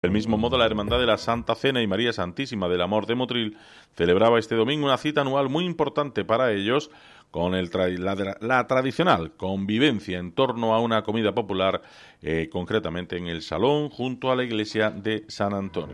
Del mismo modo, la Hermandad de la Santa Cena y María Santísima del Amor de Motril celebraba este domingo una cita anual muy importante para ellos, con la tradicional convivencia en torno a una comida popular, concretamente en el salón junto a la iglesia de San Antonio.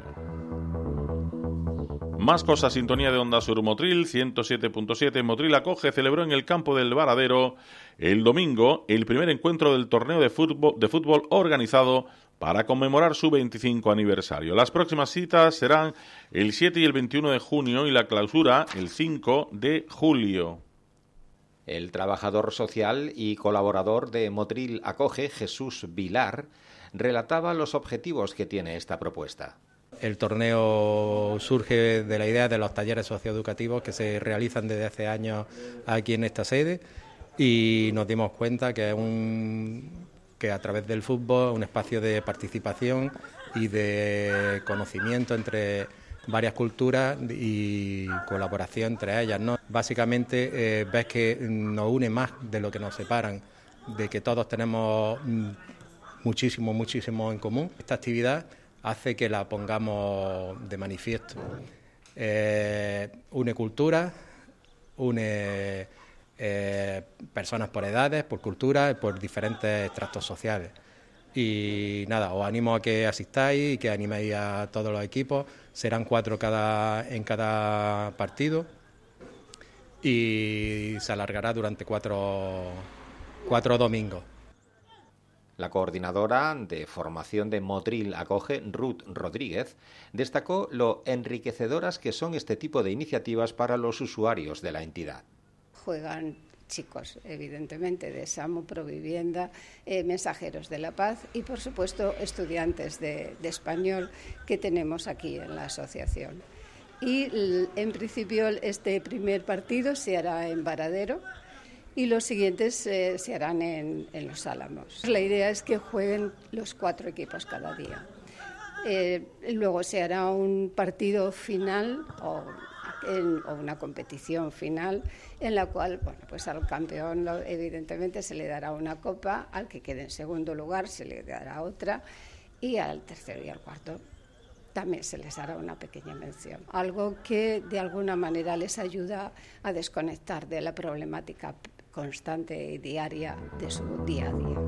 Más cosas, sintonía de Onda Sur Motril, 107.7. Motril acoge, celebró en el campo del Varadero el domingo el primer encuentro del torneo de fútbol organizado para conmemorar su 25 aniversario. Las próximas citas serán el 7 y el 21 de junio y la clausura el 5 de julio. El trabajador social y colaborador de Motril Acoge, Jesús Vilar, relataba los objetivos que tiene esta propuesta. El torneo surge de la idea de los talleres socioeducativos que se realizan desde hace años aquí en esta sede y nos dimos cuenta que que a través del fútbol un espacio de participación y de conocimiento entre varias culturas y colaboración entre ellas, ¿no? Básicamente ves que nos une más de lo que nos separan, de que todos tenemos muchísimo en común. Esta actividad hace que la pongamos de manifiesto. Une culturas, une personas por edades, por culturas, por diferentes estratos sociales. Y nada, os animo a que asistáis y que animéis a todos los equipos. Serán 4 en cada partido y se alargará durante 4 domingos. La coordinadora de formación de Motril Acoge, Ruth Rodríguez, destacó lo enriquecedoras que son este tipo de iniciativas para los usuarios de la entidad. Juegan chicos, evidentemente, de SAMU, Provivienda, mensajeros de la paz y, por supuesto, estudiantes de español que tenemos aquí en la asociación. Y, en principio, este primer partido se hará en Varadero y los siguientes se harán en Los Álamos. La idea es que jueguen los 4 equipos cada día. Luego se hará un partido final o una competición final en la cual, bueno, pues al campeón evidentemente se le dará una copa, al que quede en segundo lugar se le dará otra y al tercero y al cuarto también se les hará una pequeña mención. Algo que de alguna manera les ayuda a desconectar de la problemática constante y diaria de su día a día.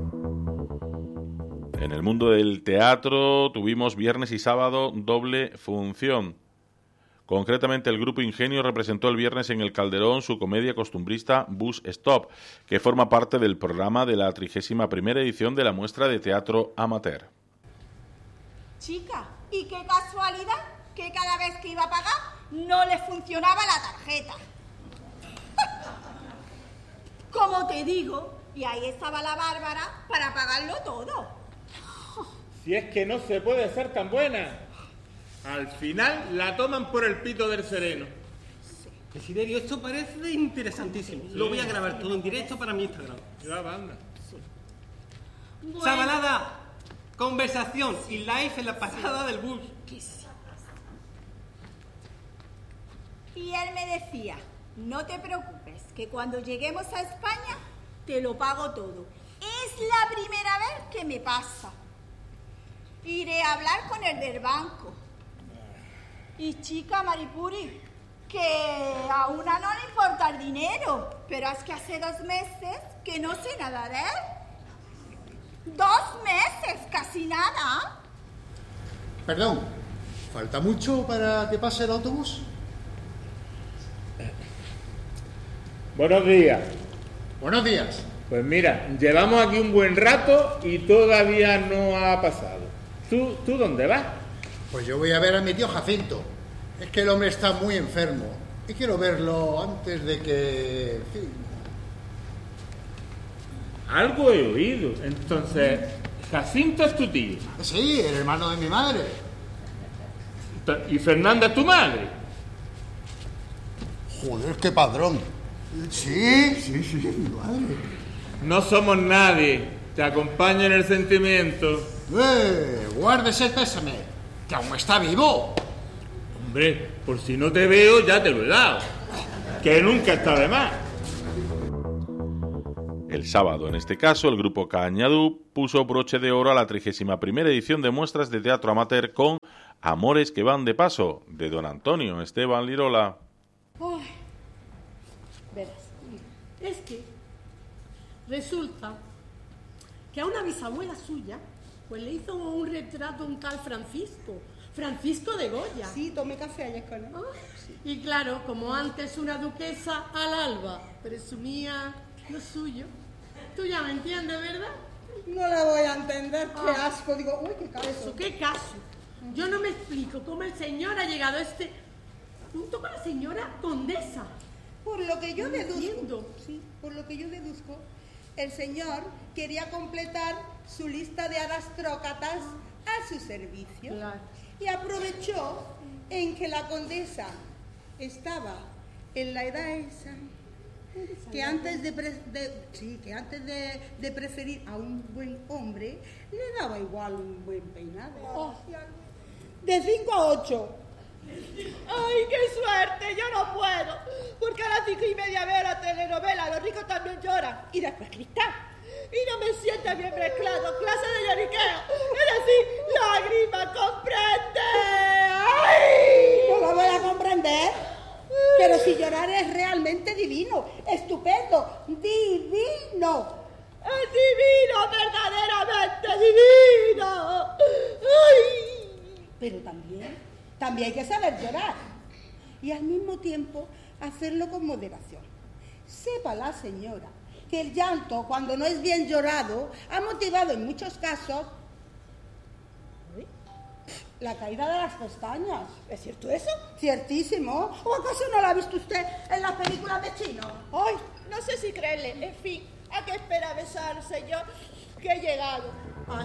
En el mundo del teatro tuvimos viernes y sábado doble función. Concretamente, el Grupo Ingenio representó el viernes en el Calderón su comedia costumbrista Bus Stop, que forma parte del programa de la 31ª edición de la muestra de teatro amateur. Chica, y qué casualidad que cada vez que iba a pagar no le funcionaba la tarjeta. Como te digo, y ahí estaba la Bárbara para pagarlo todo. Si es que no se puede ser tan buena. Al final la toman por el pito del sereno. Sí. Desiderio, esto parece interesantísimo. Sí. Lo voy a grabar todo en directo para mi Instagram. Ya, banda. Sí. Bueno. Sabalada, conversación y live en la pasada del bus. Y él me decía, no te preocupes, que cuando lleguemos a España te lo pago todo. Es la primera vez que me pasa. Iré a hablar con el del banco. Y chica, Maripuri, que a una no le importa el dinero, pero es que hace 2 meses que no sé nada de él. 2 meses, casi nada. Perdón, ¿falta mucho para que pase el autobús? Buenos días. Buenos días. Pues mira, llevamos aquí un buen rato y todavía no ha pasado. ¿Tú dónde vas? Pues yo voy a ver a mi tío Jacinto. Es que el hombre está muy enfermo y quiero verlo antes de que... En fin. Algo he oído. Entonces, Jacinto es tu tío. Sí, el hermano de mi madre. ¿Y Fernanda es tu madre? Joder, qué padrón. Sí, mi madre. No somos nadie. Te acompaño en el sentimiento. Guárdese el pésame, que aún está vivo. Hombre, por si no te veo, ya te lo he dado. Que nunca está de más. El sábado, en este caso, el grupo Cañadú puso broche de oro a la 31ª edición de muestras de teatro amateur con Amores que van de paso, de don Antonio Esteban Lirola. Ay, verás, es que resulta que a una bisabuela suya pues le hizo un retrato un tal Francisco de Goya. Sí, tomé café ayer con él. Sí. Y claro, como antes una duquesa al alba presumía lo suyo, tú ya me entiendes, ¿verdad? No la voy a entender, qué asco. Digo, uy, qué caso. Eso, qué caso. Yo no me explico cómo el señor ha llegado a este punto con la señora condesa. Por lo que yo deduzco, sí, por lo que yo deduzco, el señor quería completar su lista de arastrócatas a su servicio. Claro. Y aprovechó en que la condesa estaba en la edad esa, que antes de preferir a un buen hombre, le daba igual un buen peinado. De 5 a 8. ¡Ay, qué suerte! Yo no puedo. Porque a las 5:30 veo la telenovela Los ricos también lloran. Y después Cristal. Y no me sienta bien mezclado. Clase de lloriqueo. Es decir, lágrima, comprende. ¡Ay! No lo voy a comprender. Pero si llorar es realmente divino, estupendo, divino. Es divino, verdaderamente divino. ¡Ay! Pero también hay que saber llorar. Y al mismo tiempo hacerlo con moderación. Sepa la señora que el llanto, cuando no es bien llorado, ha motivado en muchos casos la caída de las pestañas. ¿Es cierto eso? Ciertísimo. ¿O acaso no la ha visto usted en las películas de chino? Ay, no sé si creerle. En fin, ¿a qué espera besar, señor? Que he llegado. Ay.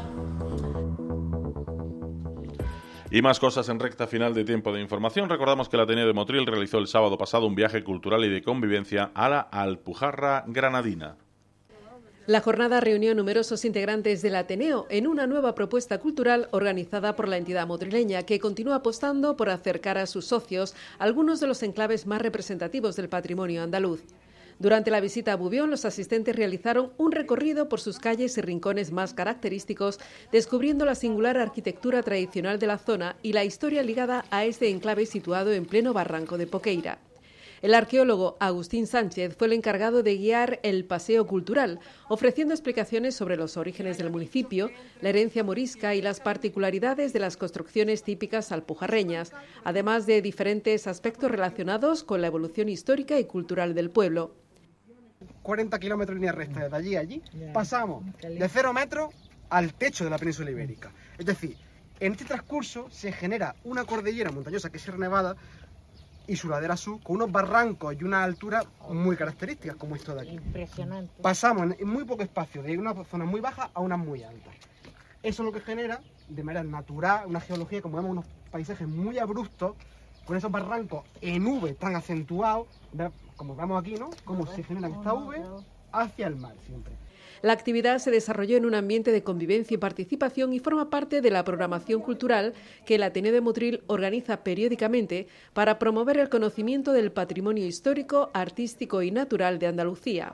Y más cosas en recta final de tiempo de información. Recordamos que el Ateneo de Motril realizó el sábado pasado un viaje cultural y de convivencia a la Alpujarra granadina. La jornada reunió a numerosos integrantes del Ateneo en una nueva propuesta cultural organizada por la entidad motrileña, que continúa apostando por acercar a sus socios algunos de los enclaves más representativos del patrimonio andaluz. Durante la visita a Bubión, los asistentes realizaron un recorrido por sus calles y rincones más característicos, descubriendo la singular arquitectura tradicional de la zona y la historia ligada a este enclave situado en pleno barranco de Poqueira. El arqueólogo Agustín Sánchez fue el encargado de guiar el paseo cultural, ofreciendo explicaciones sobre los orígenes del municipio, la herencia morisca y las particularidades de las construcciones típicas alpujarreñas, además de diferentes aspectos relacionados con la evolución histórica y cultural del pueblo. 40 kilómetros en línea recta, desde allí a allí, pasamos de 0 metros al techo de la península ibérica. Es decir, en este transcurso se genera una cordillera montañosa que es Sierra Nevada y su ladera sur, con unos barrancos y una altura muy características, como esto de aquí. Impresionante. Pasamos en muy poco espacio, de una zona muy baja a una muy alta. Eso es lo que genera, de manera natural, una geología, como vemos, unos paisajes muy abruptos, con esos barrancos en V tan acentuados, como vemos aquí, ¿no? Cómo se genera esta V hacia el mar siempre. La actividad se desarrolló en un ambiente de convivencia y participación y forma parte de la programación cultural que el Ateneo de Motril organiza periódicamente para promover el conocimiento del patrimonio histórico, artístico y natural de Andalucía.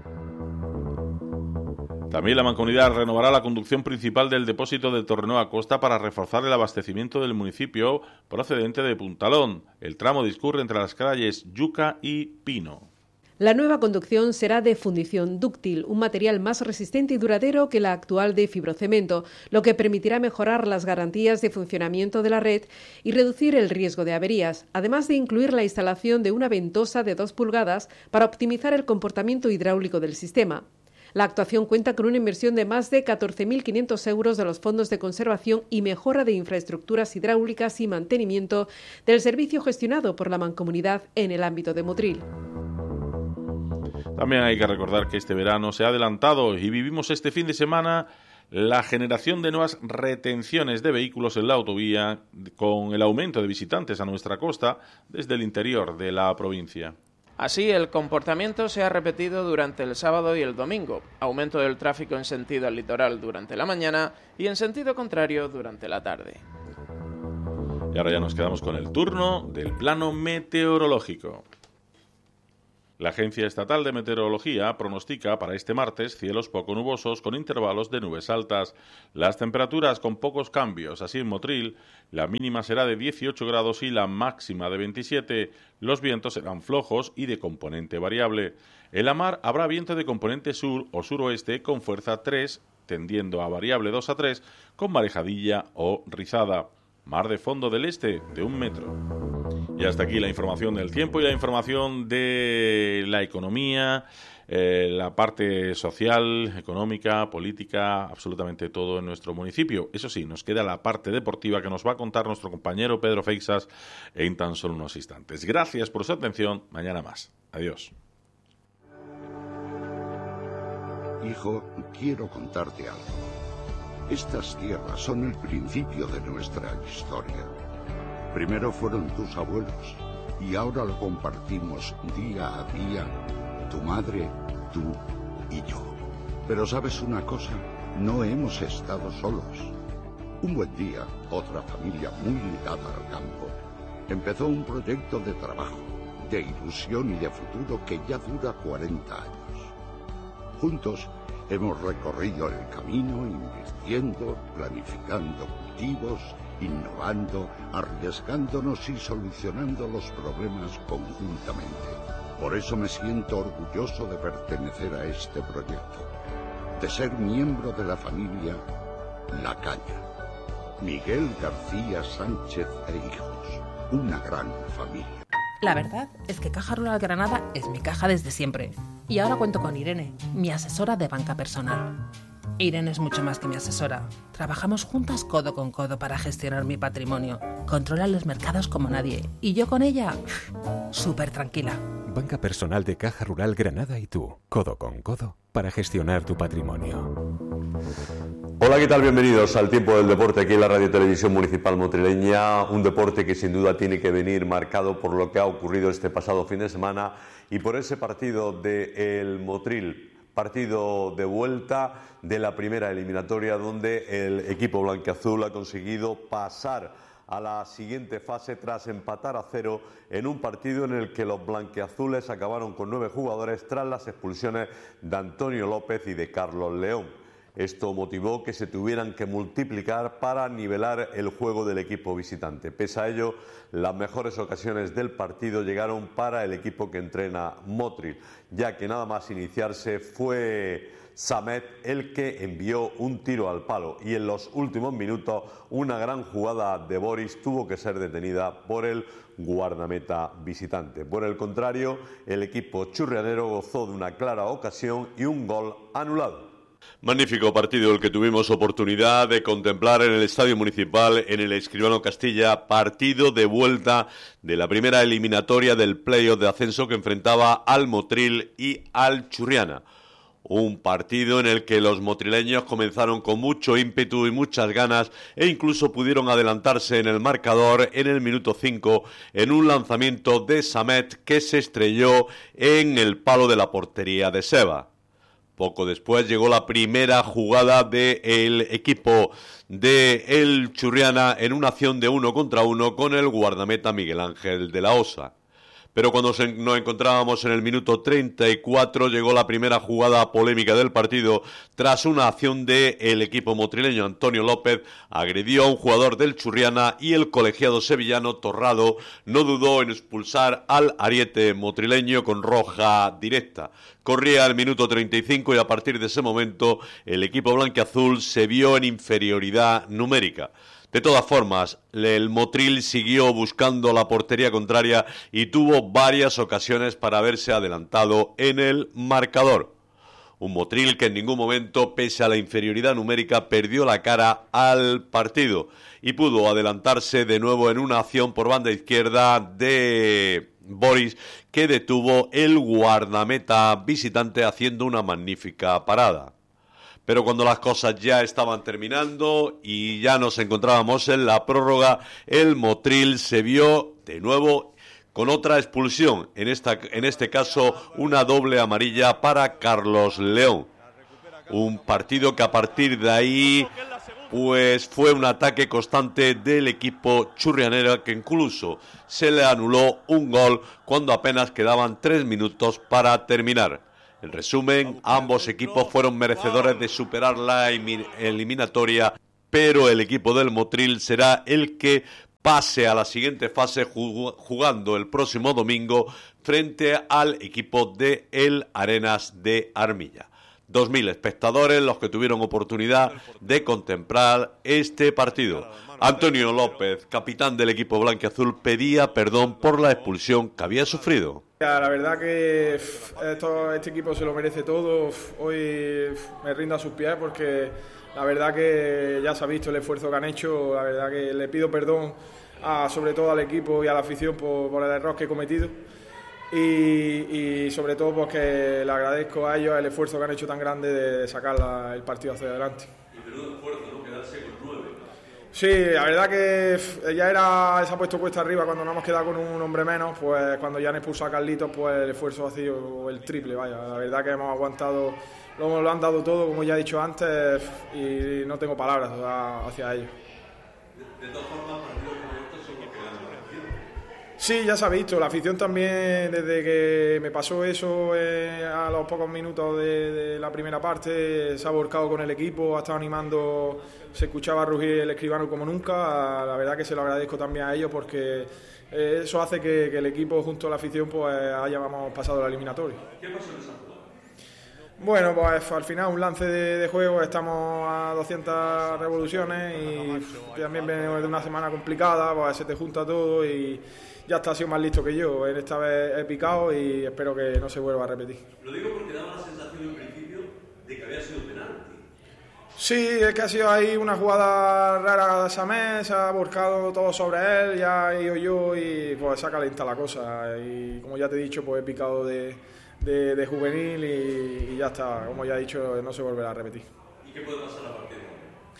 También la Mancomunidad renovará la conducción principal del depósito de Torrenoa Costa para reforzar el abastecimiento del municipio procedente de Puntalón. El tramo discurre entre las calles Yuca y Pino. La nueva conducción será de fundición dúctil, un material más resistente y duradero que la actual de fibrocemento, lo que permitirá mejorar las garantías de funcionamiento de la red y reducir el riesgo de averías, además de incluir la instalación de una ventosa de 2 pulgadas para optimizar el comportamiento hidráulico del sistema. La actuación cuenta con una inversión de más de 14.500 euros de los fondos de conservación y mejora de infraestructuras hidráulicas y mantenimiento del servicio gestionado por la Mancomunidad en el ámbito de Motril. También hay que recordar que este verano se ha adelantado y vivimos este fin de semana la generación de nuevas retenciones de vehículos en la autovía con el aumento de visitantes a nuestra costa desde el interior de la provincia. Así, el comportamiento se ha repetido durante el sábado y el domingo. Aumento del tráfico en sentido al litoral durante la mañana y en sentido contrario durante la tarde. Y ahora ya nos quedamos con el turno del plano meteorológico. La Agencia Estatal de Meteorología pronostica para este martes cielos poco nubosos con intervalos de nubes altas. Las temperaturas con pocos cambios. Así en Motril, la mínima será de 18 grados y la máxima de 27. Los vientos serán flojos y de componente variable. En la mar habrá viento de componente sur o suroeste con fuerza 3, tendiendo a variable 2 a 3, con marejadilla o rizada. Mar de fondo del este de 1 metro. Y hasta aquí la información del tiempo y la información de la economía, la parte social, económica, política, absolutamente todo en nuestro municipio. Eso sí, nos queda la parte deportiva que nos va a contar nuestro compañero Pedro Feixas en tan solo unos instantes. Gracias por su atención. Mañana más. Adiós. Hijo, quiero contarte algo. Estas tierras son el principio de nuestra historia. Primero fueron tus abuelos y ahora lo compartimos día a día, tu madre, tú y yo. Pero ¿sabes una cosa? No hemos estado solos. Un buen día, otra familia muy ligada al campo empezó un proyecto de trabajo, de ilusión y de futuro que ya dura 40 años. Juntos hemos recorrido el camino invirtiendo, planificando cultivos, innovando, arriesgándonos y solucionando los problemas conjuntamente. Por eso me siento orgulloso de pertenecer a este proyecto, de ser miembro de la familia La Caña. Miguel García Sánchez e hijos, una gran familia. La verdad es que Caja Rural Granada es mi caja desde siempre. Y ahora cuento con Irene, mi asesora de banca personal. Irene es mucho más que mi asesora. Trabajamos juntas codo con codo para gestionar mi patrimonio. Controla los mercados como nadie. Y yo con ella, súper tranquila. Banca personal de Caja Rural Granada y tú, codo con codo, para gestionar tu patrimonio. Hola, ¿qué tal? Bienvenidos al Tiempo del Deporte aquí en la Radio Televisión Municipal Motrileña. Un deporte que sin duda tiene que venir marcado por lo que ha ocurrido este pasado fin de semana y por ese partido del Motril, partido de vuelta de la primera eliminatoria donde el equipo blanquiazul ha conseguido pasar a la siguiente fase tras empatar a 0 en un partido en el que los blanquiazules acabaron con 9 jugadores tras las expulsiones de Antonio López y de Carlos León. Esto motivó que se tuvieran que multiplicar para nivelar el juego del equipo visitante. Pese a ello, las mejores ocasiones del partido llegaron para el equipo que entrena Motril, ya que nada más iniciarse fue Samet el que envió un tiro al palo y en los últimos minutos una gran jugada de Boris tuvo que ser detenida por el guardameta visitante. Por el contrario, el equipo churrianero gozó de una clara ocasión y un gol anulado. Magnífico partido el que tuvimos oportunidad de contemplar en el Estadio Municipal, en el Escribano Castilla, partido de vuelta de la primera eliminatoria del playoff de ascenso que enfrentaba al Motril y al Churriana. Un partido en el que los motrileños comenzaron con mucho ímpetu y muchas ganas e incluso pudieron adelantarse en el marcador en el minuto 5 en un lanzamiento de Samet que se estrelló en el palo de la portería de Seba. Poco después llegó la primera jugada del equipo de el Churriana en una acción de 1 contra 1 con el guardameta Miguel Ángel de la Osa. Pero cuando nos encontrábamos en el minuto 34 llegó la primera jugada polémica del partido tras una acción del equipo motrileño. Antonio López agredió a un jugador del Churriana y el colegiado sevillano Torrado no dudó en expulsar al ariete motrileño con roja directa. Corría el minuto 35 y a partir de ese momento el equipo blanquiazul se vio en inferioridad numérica. De todas formas, el Motril siguió buscando la portería contraria y tuvo varias ocasiones para haberse adelantado en el marcador. Un Motril que en ningún momento, pese a la inferioridad numérica, perdió la cara al partido y pudo adelantarse de nuevo en una acción por banda izquierda de Boris, que detuvo el guardameta visitante haciendo una magnífica parada. Pero cuando las cosas ya estaban terminando y ya nos encontrábamos en la prórroga, el Motril se vio de nuevo con otra expulsión, en este caso una doble amarilla para Carlos León. Un partido que a partir de ahí pues fue un ataque constante del equipo churrianero, que incluso se le anuló un gol cuando apenas quedaban 3 minutos para terminar. En resumen, ambos equipos fueron merecedores de superar la eliminatoria, pero el equipo del Motril será el que pase a la siguiente fase, jugando el próximo domingo frente al equipo de el Arenas de Armilla. 2.000 espectadores los que tuvieron oportunidad de contemplar este partido. Antonio López, capitán del equipo blanquiazul, pedía perdón por la expulsión que había sufrido. La verdad que este equipo se lo merece todo. Hoy me rindo a sus pies porque la verdad que ya se ha visto el esfuerzo que han hecho. La verdad que le pido perdón sobre todo al equipo y a la afición por el error que he cometido. Y sobre todo porque le agradezco a ellos el esfuerzo que han hecho tan grande de sacar el partido hacia adelante. Y menudo esfuerzo, ¿no? Quedarse con 9. Sí, la verdad que ya se ha puesto cuesta arriba cuando nos hemos quedado con un hombre menos. Pues cuando ya han expulsado a Carlitos, pues el esfuerzo ha sido el triple, vaya. La verdad que hemos aguantado, lo han dado todo, como ya he dicho antes, y no tengo palabras hacia ellos. De todas formas, partidos como estos son los que ganan la afición. Sí, ya se ha visto. La afición también, desde que me pasó eso a los pocos minutos de la primera parte, se ha volcado con el equipo, ha estado animando, se escuchaba rugir el escribano como nunca. La verdad que se lo agradezco también a ellos porque eso hace que el equipo junto a la afición pues hayamos pasado la eliminatoria. ¿Qué pasó en esa jugada? Bueno, pues al final un lance de juego, estamos a 200 revoluciones y también venimos de una semana complicada, pues se te junta todo y ya está, ha sido más listo que yo. Esta vez he picado y espero que no se vuelva a repetir. Lo digo porque daba la sensación en principio de que había sido penalti. Sí, es que ha sido ahí una jugada rara de Samé, se ha volcado todo sobre él, ya he ido yo y pues se ha calentado la cosa. Y como ya te he dicho, pues he picado de juvenil y ya está, como ya he dicho, no se volverá a repetir. ¿Y qué puede pasar a partir de ahora?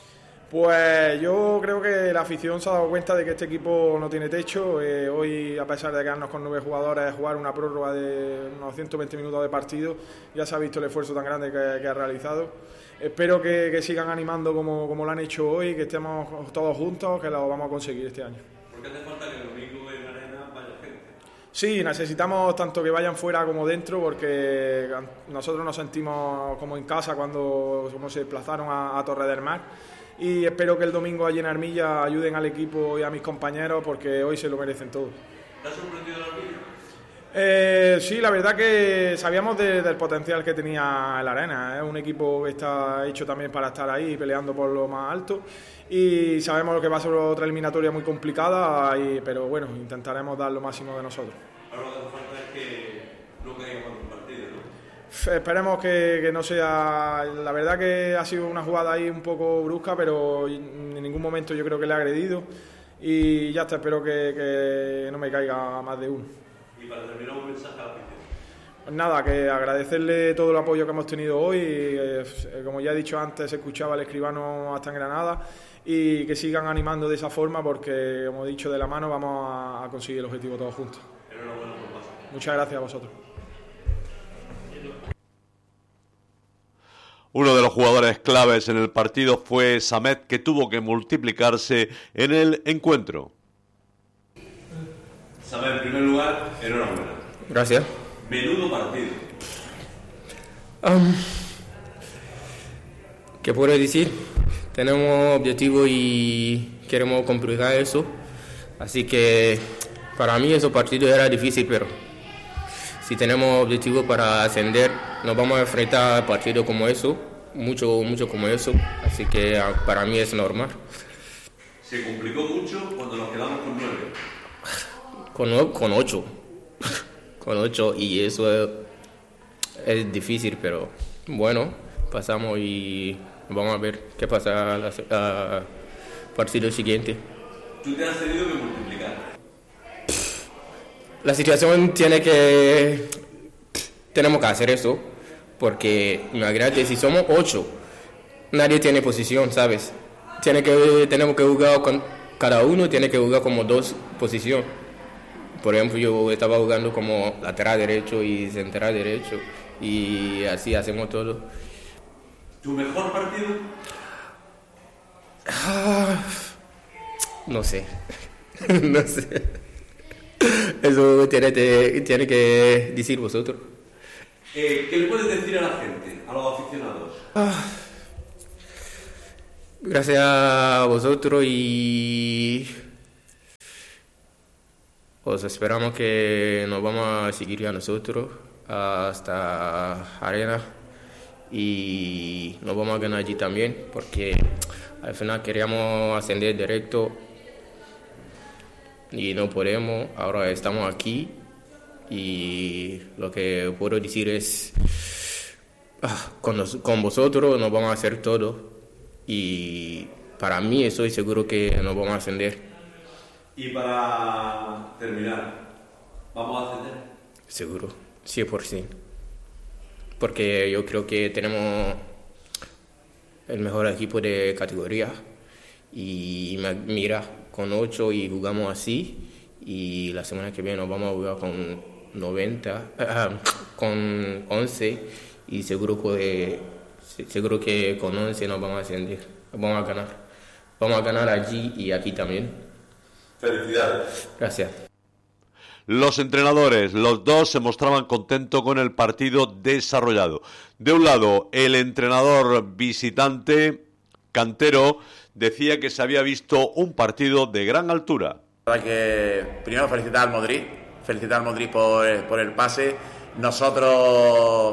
Pues yo creo que la afición se ha dado cuenta de que este equipo no tiene techo. Hoy, a pesar de quedarnos con 9 jugadores, jugar una prórroga de unos 120 minutos de partido, ya se ha visto el esfuerzo tan grande que ha realizado. Espero que sigan animando como lo han hecho hoy, que estemos todos juntos, que lo vamos a conseguir este año. ¿Por qué hace falta que el domingo en Arena vaya gente? Sí, necesitamos tanto que vayan fuera como dentro, porque nosotros nos sentimos como en casa cuando se desplazaron a Torre del Mar. Y espero que el domingo allí en Armilla ayuden al equipo y a mis compañeros, porque hoy se lo merecen todos. ¿Te ha sorprendido la Armilla? Sí, la verdad que sabíamos del potencial que tenía el Arena. Es un equipo que está hecho también para estar ahí peleando por lo más alto. Y sabemos que va a ser otra eliminatoria muy complicada, pero bueno, intentaremos dar lo máximo de nosotros. Ahora lo que hace falta es que no caiga cuando un partido, ¿no? Esperemos que no sea. La verdad que ha sido una jugada ahí un poco brusca, pero en ningún momento yo creo que le ha agredido. Y ya está, espero que no me caiga más de uno. Y para terminar, un mensaje a la afición. Pues nada, que agradecerle todo el apoyo que hemos tenido hoy. Como ya he dicho antes, se escuchaba el escribano hasta en Granada. Y que sigan animando de esa forma, porque, como he dicho, de la mano vamos a conseguir el objetivo todos juntos. Enhorabuena por pasar. Muchas gracias a vosotros. Uno de los jugadores claves en el partido fue Samet, que tuvo que multiplicarse en el encuentro. Samet, en primer lugar, enhorabuena. Gracias. Menudo partido. ¿Qué puedo decir? Tenemos objetivo y queremos completar eso. Así que para mí ese partido era difícil, pero si tenemos objetivo para ascender, nos vamos a enfrentar a partidos como eso, mucho como eso. Así que para mí es normal. Se complicó mucho cuando nos quedamos con 9. Con 8. Con 8 y eso es difícil, pero bueno, pasamos y vamos a ver qué pasa al partido siguiente. Tú te has tenido que multiplicar. La situación tenemos que hacer eso, porque imagínate, si somos 8, nadie tiene posición, ¿sabes? Tenemos que jugar cada uno tiene que jugar como 2 posiciones. Por ejemplo, yo estaba jugando como lateral derecho y central derecho, y así hacemos todo. ¿Tu mejor partido? No sé. No sé. Eso tiene que decir vosotros. ¿Qué le puedes decir a la gente, a los aficionados? Gracias a vosotros y os esperamos que nos vamos a seguir a nosotros hasta Arena y nos vamos a ganar allí también porque al final queríamos ascender directo y no podemos. Ahora estamos aquí y lo que puedo decir es con vosotros nos vamos a hacer todo y para mí estoy seguro que nos vamos a ascender. Y para terminar, ¿vamos a ascender? Seguro, 100%. Porque yo creo que tenemos el mejor equipo de categoría y mira, con 8 y jugamos así y la semana que viene nos vamos a jugar con 11 y seguro que con 11 nos vamos a ascender, vamos a ganar allí y aquí también. Felicidades. Gracias. Los entrenadores, los dos, se mostraban contentos con el partido desarrollado. De un lado, el entrenador visitante, Cantero, decía que se había visto un partido de gran altura. Que primero felicitar al Madrid por el pase. Nosotros,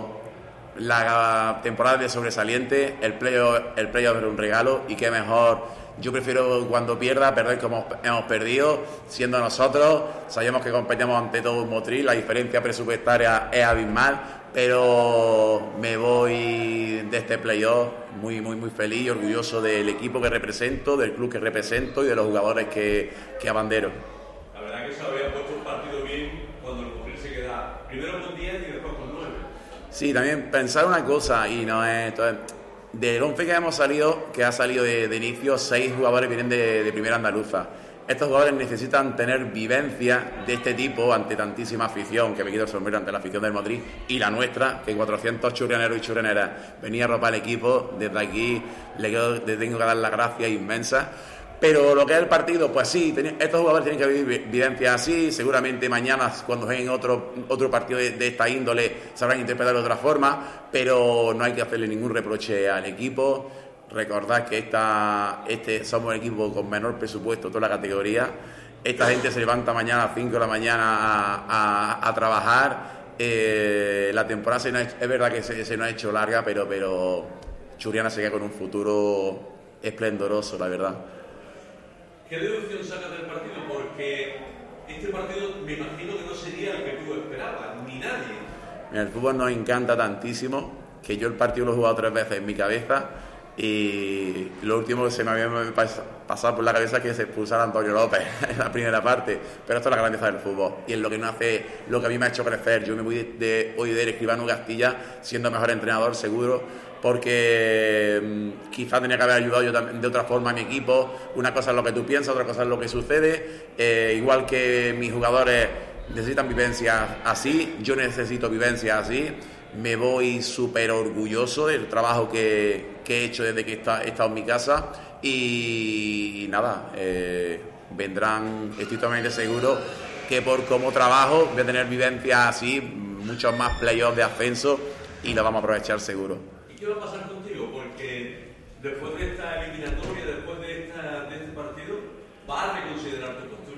la temporada de sobresaliente, el playoff era un regalo y qué mejor. Yo prefiero cuando perder como hemos perdido, siendo nosotros. Sabemos que competimos ante todo un Motril, la diferencia presupuestaria es abismal, pero me voy de este playoff muy feliz y orgulloso del equipo que represento, del club que represento y de los jugadores que abandero. La verdad que se había puesto un partido bien cuando el Motril se queda primero con 10 y después con 9. Sí, también pensar una cosa, y no es... Del 11 que ha salido de inicio, 6 jugadores vienen de primera andaluza. Estos jugadores necesitan tener vivencia de este tipo ante tantísima afición, que me quito el sombrero ante la afición del Madrid y la nuestra, que 400 churrianeros y churrianeras venía a arropar el equipo. Desde aquí le tengo que dar las gracias inmensas. Pero lo que es el partido, pues sí, estos jugadores tienen que vivir vivencias así. Seguramente mañana, cuando jueguen otro partido de esta índole, sabrán interpretarlo de otra forma, pero no hay que hacerle ningún reproche al equipo. Recordad que somos el equipo con menor presupuesto de toda la categoría. Esta gente se levanta mañana a las 5 de la mañana a trabajar. La temporada es verdad que se nos ha hecho larga, pero Churriana se queda con un futuro esplendoroso, la verdad. ¿Qué deducción sacas del partido? Porque este partido me imagino que no sería el que tú esperabas, ni nadie. Mira, el fútbol nos encanta tantísimo que yo el partido lo he jugado 3 veces en mi cabeza y lo último que se me había pasado por la cabeza es que se expulsara a Antonio López en la primera parte, pero esto es la grandeza del fútbol y es lo que a mí me ha hecho crecer. Yo me voy hoy del Escribano Castilla siendo mejor entrenador seguro, porque quizás tenía que haber ayudado yo de otra forma a mi equipo. Una cosa es lo que tú piensas, otra cosa es lo que sucede. Igual que mis jugadores necesitan vivencias así, yo necesito vivencias así. Me voy súper orgulloso del trabajo que he hecho desde que he estado en mi casa y nada, vendrán, estoy totalmente seguro que por cómo trabajo voy a tener vivencias así, muchos más playoffs de ascenso y lo vamos a aprovechar seguro. ¿Qué va a pasar contigo? Porque después de esta eliminatoria, después de este partido, ¿vas a reconsiderar tu postura?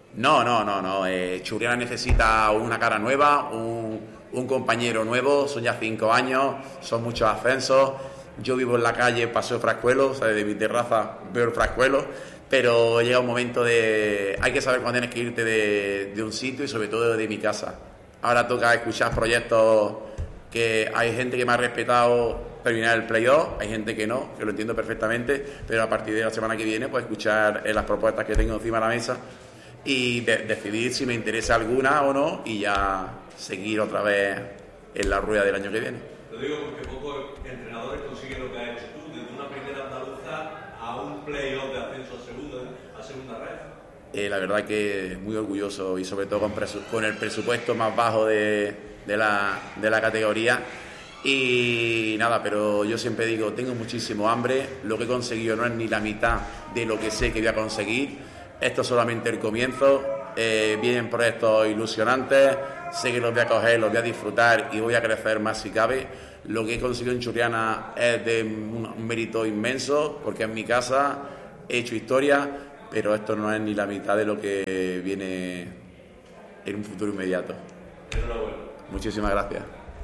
No. Churriana necesita una cara nueva, un compañero nuevo. Son ya 5 años, son muchos ascensos. Yo vivo en la calle Paseo Frascuelo, o sea, desde mi terraza veo el Frascuelo, pero llega un momento hay que saber cuándo tienes que irte de un sitio y sobre todo de mi casa. Ahora toca escuchar proyectos que hay gente que me ha respetado terminar el playoff, hay gente que no, que lo entiendo perfectamente, pero a partir de la semana que viene pues escuchar las propuestas que tengo encima de la mesa y decidir si me interesa alguna o no y ya seguir otra vez en la rueda del año que viene. Lo digo porque pocos entrenadores consiguen lo que has hecho tú, desde una primera andaluza a un playoff de ascenso a segunda red. La verdad que muy orgulloso y sobre todo con el presupuesto más bajo de la categoría Y nada, pero yo siempre digo, tengo muchísimo hambre, lo que he conseguido no es ni la mitad de lo que sé que voy a conseguir, esto es solamente el comienzo, vienen proyectos ilusionantes, sé que los voy a coger, los voy a disfrutar y voy a crecer más si cabe. Lo que he conseguido en Churriana es de un mérito inmenso, porque en mi casa he hecho historia, pero esto no es ni la mitad de lo que viene en un futuro inmediato. Muchísimas gracias.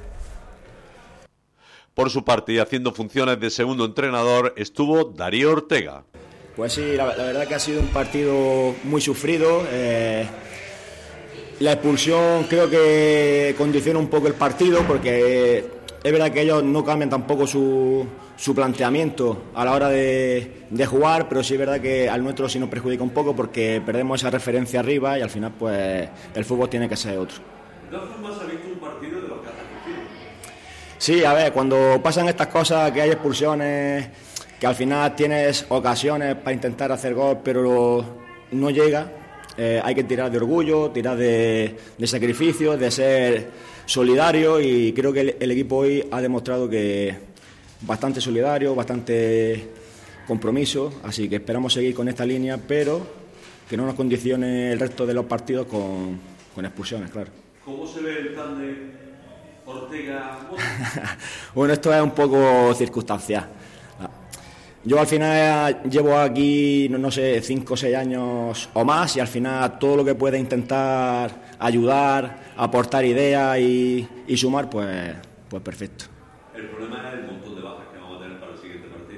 Por su parte, y haciendo funciones de segundo entrenador, estuvo Darío Ortega. Pues sí, la verdad que ha sido un partido muy sufrido. La expulsión creo que condiciona un poco el partido, porque es verdad que ellos no cambian tampoco su planteamiento a la hora de jugar, pero sí es verdad que al nuestro sí nos perjudica un poco porque perdemos esa referencia arriba y al final pues el fútbol tiene que ser otro. ¿De todas formas ha visto un partido de los que hace? Sí, a ver, cuando pasan estas cosas, que hay expulsiones, que al final tienes ocasiones para intentar hacer gol, pero no llega, hay que tirar de orgullo, tirar de sacrificio, de ser solidario, y creo que el equipo hoy ha demostrado que bastante solidario, bastante compromiso, así que esperamos seguir con esta línea, pero que no nos condicione el resto de los partidos con expulsiones, claro. ¿Cómo se ve el tándem Ortega? Bueno, esto es un poco circunstancial. Yo al final llevo aquí, no sé, 5 o 6 años o más, y al final todo lo que pueda intentar ayudar, aportar ideas y sumar, pues perfecto. El problema es el montón de bajas que vamos a tener para el siguiente partido.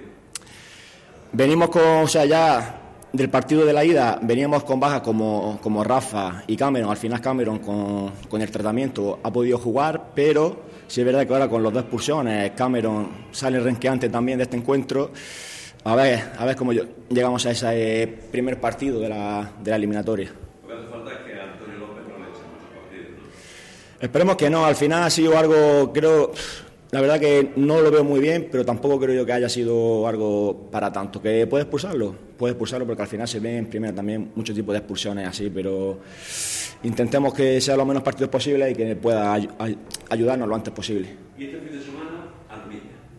Venimos ya del partido de la ida, veníamos con bajas como Rafa y Cameron. Al final Cameron con el tratamiento ha podido jugar, pero sí es verdad que ahora con las 2 expulsiones Cameron sale renqueante también de este encuentro. A ver cómo llegamos a ese primer partido de la eliminatoria. Lo que hace falta es que Antonio López no le eche muchos partidos, ¿no? Esperemos que no. Al final ha sido algo, creo, la verdad que no lo veo muy bien, pero tampoco creo yo que haya sido algo para tanto. ¿Que puede expulsarlo? Puede expulsarlo, porque al final se ven en primera también muchos tipos de expulsiones así, pero intentemos que sea lo menos partidos posible y que pueda ayudarnos lo antes posible. ¿Y este fin de semana, Armilla?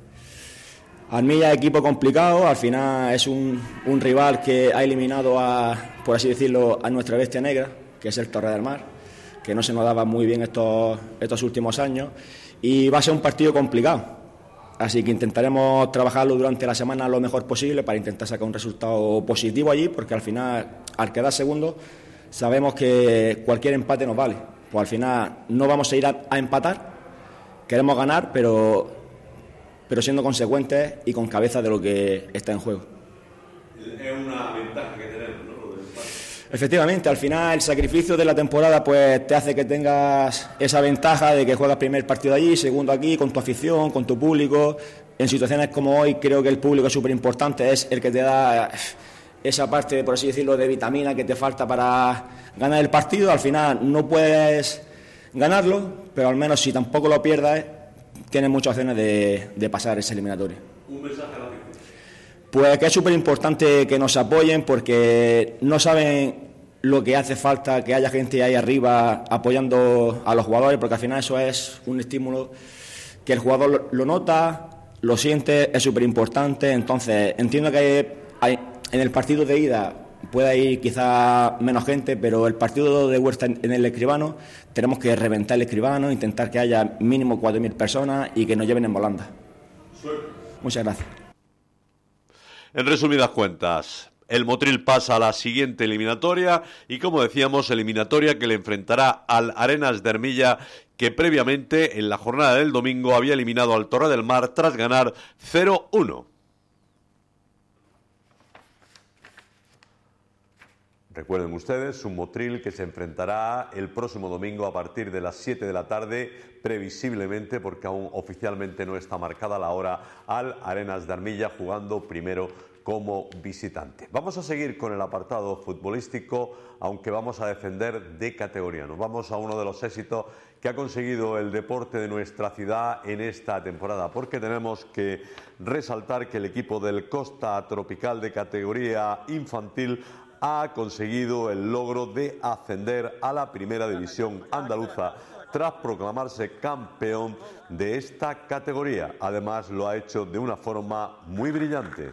Armilla, equipo complicado, al final es un rival que ha eliminado por así decirlo, a nuestra bestia negra, que es el Torre del Mar, que no se nos daba muy bien estos últimos años, y va a ser un partido complicado. Así que intentaremos trabajarlo durante la semana lo mejor posible para intentar sacar un resultado positivo allí, porque al final, al quedar segundo, sabemos que cualquier empate nos vale. Pues al final no vamos a ir a empatar, queremos ganar, pero siendo consecuentes y con cabeza de lo que está en juego. Es una ventaja que tenemos, ¿no? Lo del empate. Efectivamente, al final el sacrificio de la temporada pues te hace que tengas esa ventaja de que juegas primer partido allí, segundo aquí, con tu afición, con tu público. En situaciones como hoy creo que el público es súper importante, es el que te da esa parte, por así decirlo, de vitamina que te falta para ganar el partido. Al final no puedes ganarlo, pero al menos si tampoco lo pierdas, tienes muchas opciones de pasar esa eliminatoria. Un mensaje a la afición. Pues que es súper importante que nos apoyen, porque no saben lo que hace falta que haya gente ahí arriba apoyando a los jugadores, porque al final eso es un estímulo que el jugador lo nota, lo siente, es súper importante. Entonces entiendo que en el partido de ida puede ir quizá menos gente, pero el partido de vuelta en el Escribano tenemos que reventar el Escribano, intentar que haya mínimo 4.000 personas y que nos lleven en volanda. Suerte. Muchas gracias. En resumidas cuentas, el Motril pasa a la siguiente eliminatoria y, como decíamos, eliminatoria que le enfrentará al Arenas de Armilla, que previamente en la jornada del domingo había eliminado al Torre del Mar tras ganar 0-1. Recuerden ustedes, un Motril que se enfrentará el próximo domingo a partir de las 7 de la tarde, previsiblemente, porque aún oficialmente no está marcada la hora, al Arenas de Armilla, jugando primero como visitante. Vamos a seguir con el apartado futbolístico, aunque vamos a defender de categoría. Nos vamos a uno de los éxitos que ha conseguido el deporte de nuestra ciudad en esta temporada, porque tenemos que resaltar que el equipo del Costa Tropical de categoría infantil ha conseguido el logro de ascender a la primera división andaluza tras proclamarse campeón de esta categoría. Además, lo ha hecho de una forma muy brillante.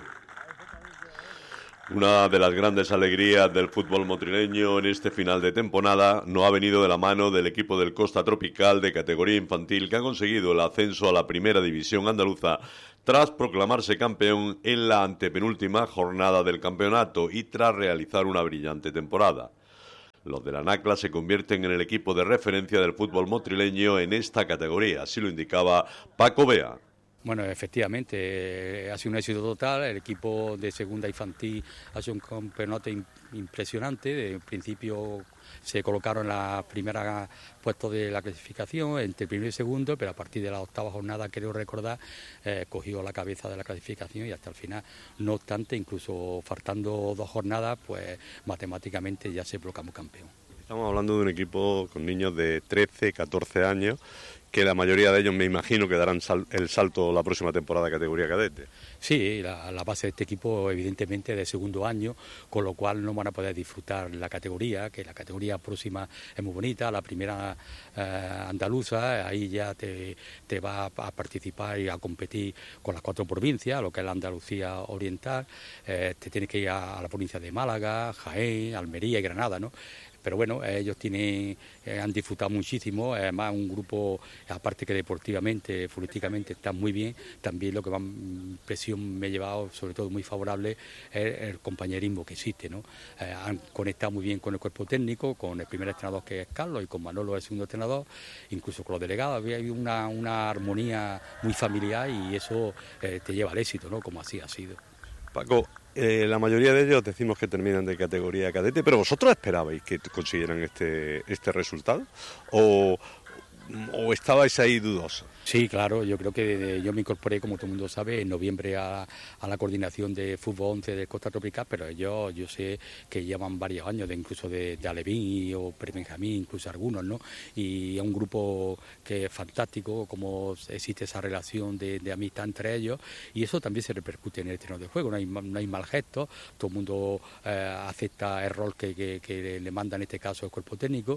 Una de las grandes alegrías del fútbol motrileño en este final de temporada no ha venido de la mano del equipo del Costa Tropical de categoría infantil, que ha conseguido el ascenso a la primera división andaluza tras proclamarse campeón en la antepenúltima jornada del campeonato y tras realizar una brillante temporada. Los de la Nacla se convierten en el equipo de referencia del fútbol motrileño en esta categoría, así lo indicaba Paco Bea. Bueno, efectivamente, ha sido un éxito total. El equipo de segunda infantil ha hecho un campeonato impresionante. De principio se colocaron en la primera puestos de la clasificación, entre el primero y segundo, pero a partir de la octava jornada, creo recordar, cogió la cabeza de la clasificación y hasta el final. No obstante, incluso faltando 2 jornadas, pues matemáticamente ya se proclamó campeón. Estamos hablando de un equipo con niños de 13, 14 años, que la mayoría de ellos me imagino que darán el salto la próxima temporada de categoría cadete. Sí, la base de este equipo evidentemente es de segundo año, con lo cual no van a poder disfrutar la categoría, que la categoría próxima es muy bonita, la primera andaluza, ahí ya te va a participar y a competir con las 4 provincias, lo que es la Andalucía Oriental, te tienes que ir a la provincia de Málaga, Jaén, Almería y Granada, ¿no? Pero bueno, ellos han disfrutado muchísimo, además un grupo, aparte que deportivamente, futbolísticamente está muy bien, también lo que más impresión me ha llevado, sobre todo muy favorable, es el compañerismo que existe, ¿no? Han conectado muy bien con el cuerpo técnico, con el primer entrenador que es Carlos y con Manolo el segundo entrenador, incluso con los delegados, había una armonía muy familiar y eso te lleva al éxito, ¿no? Como así ha sido. Paco, la mayoría de ellos decimos que terminan de categoría cadete, pero ¿vosotros esperabais que consiguieran este resultado? ¿O estabais ahí dudosos? Sí, claro, yo creo que yo me incorporé, como todo el mundo sabe, en noviembre a la coordinación de Fútbol 11 de Costa Tropical, pero yo sé que llevan varios años, incluso de Alevín o Prebenjamín, incluso algunos, ¿no? Y es un grupo que es fantástico, como existe esa relación de amistad entre ellos, y eso también se repercute en el terreno de juego, no hay mal gesto, todo el mundo acepta el rol que le manda en este caso el cuerpo técnico,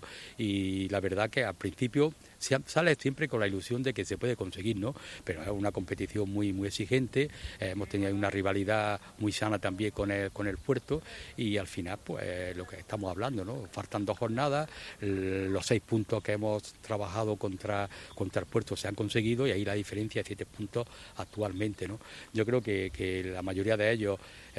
y la verdad que al principio sale siempre con la ilusión de que se puede conseguir, ¿no? Pero es una competición muy exigente, hemos tenido una rivalidad muy sana también con el Puerto y al final pues lo que estamos hablando, ¿no? Faltan 2 jornadas, los 6 puntos que hemos trabajado contra el Puerto se han conseguido y ahí la diferencia es 7 puntos actualmente, ¿no? Yo creo que la mayoría de ellos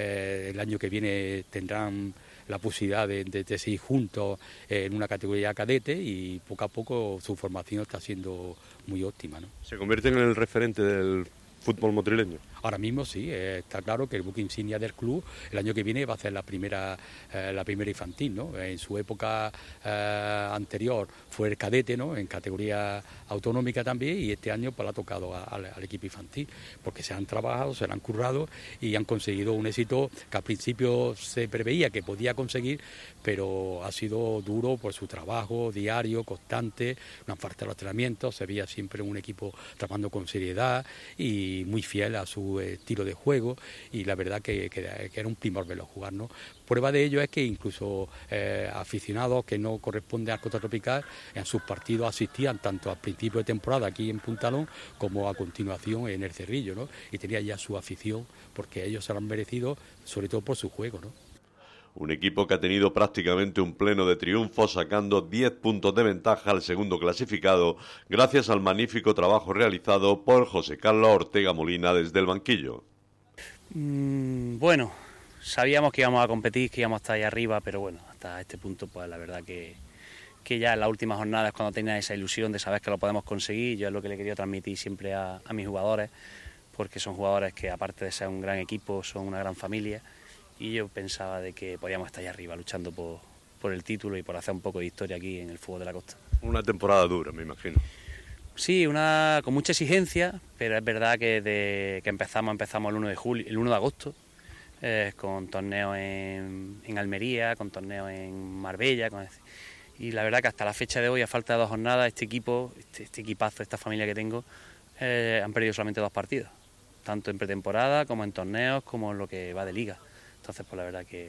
el año que viene tendrán la posibilidad de seguir juntos en una categoría cadete y poco a poco su formación está siendo muy óptima, ¿no? ¿Se convierten en el referente del fútbol motrileño? Ahora mismo sí, está claro que el buque insignia del club el año que viene va a ser la primera infantil, ¿no? En su época anterior fue el cadete, ¿no? En categoría autonómica también, y este año pues le ha tocado al equipo infantil, porque se han trabajado, se lo han currado y han conseguido un éxito que al principio se preveía que podía conseguir, pero ha sido duro por su trabajo diario, constante, no han faltado los entrenamientos, se veía siempre un equipo trabajando con seriedad y muy fiel a su estilo de juego, y la verdad que era un primor verlo jugar, ¿no? Prueba de ello es que incluso aficionados que no corresponden al Costa Tropical en sus partidos asistían tanto al principio de temporada aquí en Puntalón como a continuación en el Cerrillo, ¿no? Y tenía ya su afición porque ellos se lo han merecido, sobre todo por su juego, ¿no? Un equipo que ha tenido prácticamente un pleno de triunfo, sacando 10 puntos de ventaja al segundo clasificado, gracias al magnífico trabajo realizado por José Carlos Ortega Molina desde el banquillo. Bueno, sabíamos que íbamos a competir, que íbamos a estar ahí arriba, pero bueno, hasta este punto, pues la verdad que ya en las últimas jornadas, cuando tenía esa ilusión de saber que lo podemos conseguir, yo es lo que le quería transmitir siempre a mis jugadores, porque son jugadores que, aparte de ser un gran equipo, son una gran familia. Y yo pensaba de que podíamos estar ahí arriba luchando por el título y por hacer un poco de historia aquí en el fútbol de la costa. Una temporada dura, me imagino. Sí, con mucha exigencia, pero es verdad que desde que empezamos el 1 de agosto, con torneos en Almería, con torneos en Marbella, y la verdad que hasta la fecha de hoy, a falta de 2 jornadas, este equipo, este equipazo, esta familia que tengo, han perdido solamente 2 partidos, tanto en pretemporada como en torneos, como en lo que va de liga. Entonces, pues la verdad que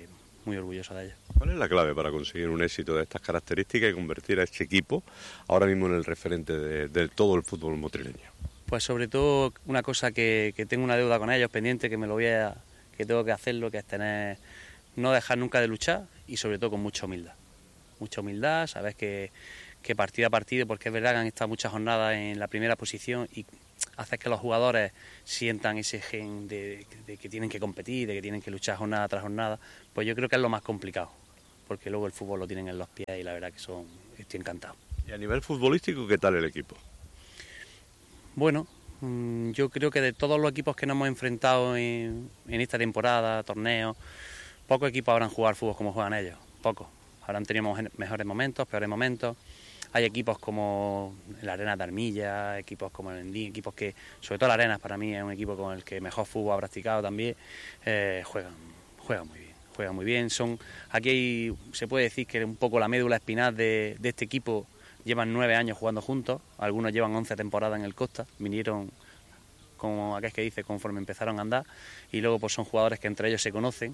muy orgulloso de ellos. ¿Cuál es la clave para conseguir un éxito de estas características y convertir a este equipo ahora mismo en el referente de todo el fútbol motrileño? Pues sobre todo una cosa que tengo una deuda con ellos pendiente, que tengo que hacerlo, que es no dejar nunca de luchar y sobre todo con mucha humildad. Mucha humildad, sabes que partido a partido, porque es verdad que han estado muchas jornadas en la primera posición y hace que los jugadores sientan ese gen de que tienen que competir, de que tienen que luchar jornada tras jornada, pues yo creo que es lo más complicado, porque luego el fútbol lo tienen en los pies y la verdad que estoy encantado. Y a nivel futbolístico, ¿qué tal el equipo? Bueno, yo creo que de todos los equipos que nos hemos enfrentado en esta temporada, torneos, pocos equipos habrán jugado al fútbol como juegan ellos, pocos. Habrán tenido mejores momentos, peores momentos. Hay equipos como la Arena de Armilla, equipos como el Endín, equipos que, sobre todo la Arena para mí es un equipo con el que mejor fútbol ha practicado también, juegan muy bien. Aquí se puede decir que un poco la médula espinal de este equipo, llevan 9 años jugando juntos, algunos llevan 11 temporadas en el Costa, vinieron, como aquel que dice, conforme empezaron a andar, y luego pues son jugadores que entre ellos se conocen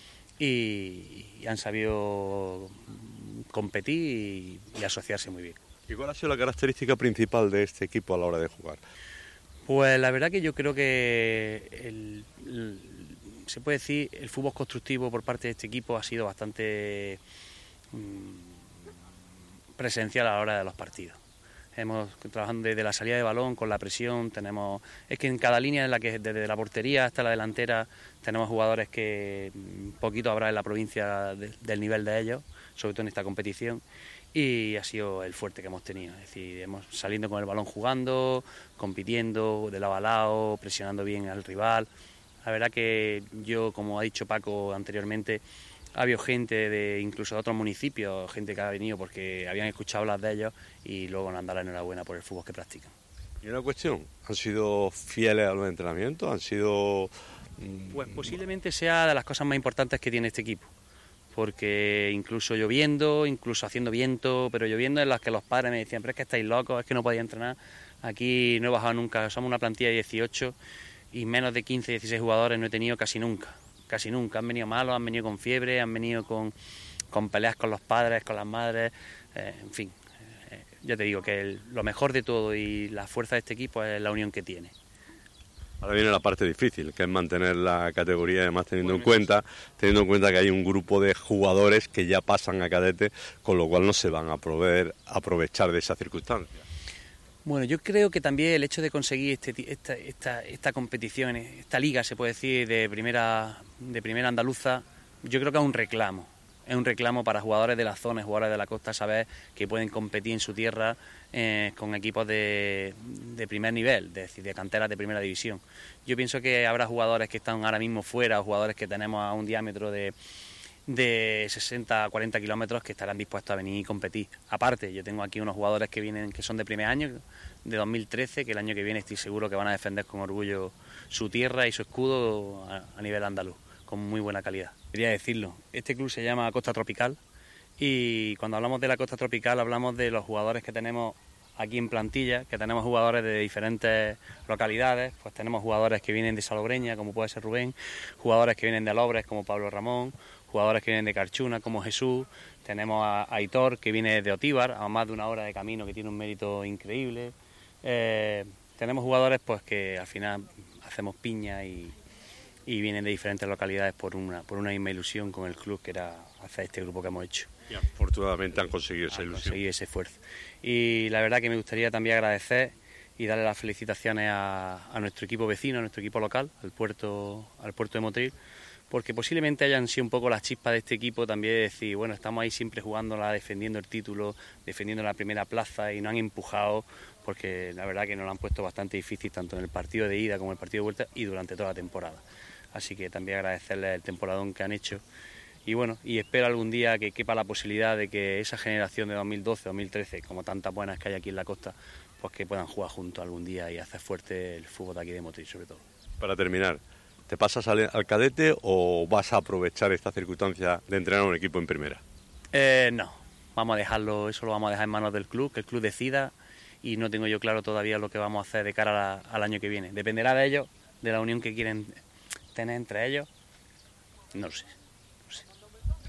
y han sabido competir y asociarse muy bien. ¿Y cuál ha sido la característica principal de este equipo a la hora de jugar? Pues la verdad que yo creo que se puede decir el fútbol constructivo por parte de este equipo ha sido bastante presencial a la hora de los partidos. Hemos trabajando desde la salida de balón con la presión, es que en cada línea en la que desde la portería hasta la delantera tenemos jugadores que poquito habrá en la provincia del nivel de ellos, sobre todo en esta competición, y ha sido el fuerte que hemos tenido, es decir, hemos saliendo con el balón jugando, compitiendo de lado a lado, presionando bien al rival. La verdad que yo, como ha dicho Paco anteriormente, ha habido gente incluso de otros municipios, gente que ha venido porque habían escuchado hablar de ellos y luego nos han dado la enhorabuena por el fútbol que practican. Y una cuestión, ¿han sido fieles a los entrenamientos? ¿Han sido...? Pues posiblemente sea de las cosas más importantes que tiene este equipo, porque incluso lloviendo, incluso haciendo viento, pero lloviendo en las que los padres me decían, pero es que estáis locos, es que no podéis entrenar, aquí no he bajado nunca, somos una plantilla de 18 y menos de 15, 16 jugadores no he tenido casi nunca, han venido malos, han venido con fiebre, han venido con peleas con los padres, con las madres, en fin, ya te digo que lo mejor de todo y la fuerza de este equipo es la unión que tiene. Ahora viene la parte difícil, que es mantener la categoría, además teniendo en cuenta que hay un grupo de jugadores que ya pasan a cadete, con lo cual no se van a poder aprovechar de esa circunstancia. Bueno, yo creo que también el hecho de conseguir esta competición, esta liga, se puede decir, de primera andaluza, yo creo que es un reclamo. Es un reclamo para jugadores de la zona, jugadores de la costa, saber que pueden competir en su tierra con equipos de primer nivel, es decir, de canteras de primera división. Yo pienso que habrá jugadores que están ahora mismo fuera, jugadores que tenemos a un diámetro de 60 a 40 kilómetros que estarán dispuestos a venir y competir. Aparte, yo tengo aquí unos jugadores que son de primer año, de 2013, que el año que viene estoy seguro que van a defender con orgullo su tierra y su escudo a nivel andaluz, con muy buena calidad. Quería decirlo, este club se llama Costa Tropical y cuando hablamos de la Costa Tropical hablamos de los jugadores que tenemos aquí en plantilla, que tenemos jugadores de diferentes localidades, pues tenemos jugadores que vienen de Salobreña, como puede ser Rubén, jugadores que vienen de Alobres, como Pablo Ramón, jugadores que vienen de Carchuna, como Jesús, tenemos a Aitor, que viene de Otíbar, a más de 1 hora de camino, que tiene un mérito increíble. Tenemos jugadores pues que al final hacemos piña y vienen de diferentes localidades por una misma ilusión con el club, que era hacer este grupo que hemos hecho. Y afortunadamente han conseguido esa ilusión. Conseguido ese esfuerzo. Y la verdad que me gustaría también agradecer y darle las felicitaciones a nuestro equipo vecino, a nuestro equipo local, al puerto de Motril, porque posiblemente hayan sido un poco las chispas de este equipo también de decir, bueno, estamos ahí siempre jugándola, defendiendo el título, defendiendo la primera plaza y nos han empujado, porque la verdad que nos lo han puesto bastante difícil tanto en el partido de ida como en el partido de vuelta y durante toda la temporada. Así que también agradecerles el temporadón que han hecho y bueno, y espero algún día que quepa la posibilidad de que esa generación de 2012, 2013, como tantas buenas que hay aquí en la costa, pues que puedan jugar juntos algún día y hacer fuerte el fútbol de aquí de Motril sobre todo. Para terminar, ¿te pasas al cadete o vas a aprovechar esta circunstancia de entrenar a un equipo en primera? No, vamos a dejarlo, eso lo vamos a dejar en manos del club, que el club decida y no tengo yo claro todavía lo que vamos a hacer de cara al año que viene. Dependerá de ellos, de la unión que quieren tener entre ellos, no lo sé.